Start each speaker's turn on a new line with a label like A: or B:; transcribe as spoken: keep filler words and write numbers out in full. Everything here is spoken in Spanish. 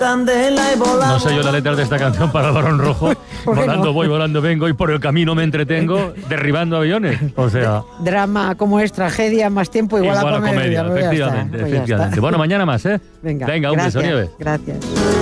A: No sé yo la letra de esta canción para el Barón Rojo. Volando no? voy, volando vengo y por el camino me entretengo derribando aviones. O sea...
B: Drama como es tragedia, más tiempo igual,
A: igual
B: a comedia.
A: comedia, efectivamente.
B: Pues
A: efectivamente. Bueno, mañana más, ¿eh?
B: Venga,
A: Venga un
B: gracias,
A: beso, Nieves.
B: Gracias.